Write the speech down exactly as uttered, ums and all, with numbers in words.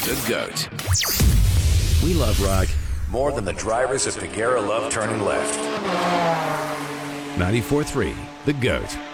The GOAT. We love rock more than the drivers of Figueroa love turning left. ninety-four point three, The GOAT.